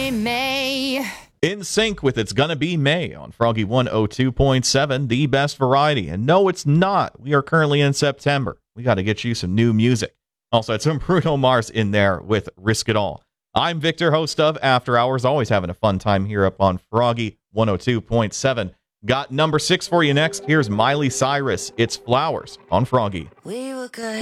be May. In sync with It's Gonna Be May on Froggy 102.7, the best variety. And no, it's not. We are currently in September. We got to get you some new music. Also had some Bruno Mars in there with Risk It All. I'm Victor, host of After Hours, always having a fun time here up on Froggy 102.7. Got number 6 for you next. Here's Miley Cyrus. It's Flowers on Froggy. We were good.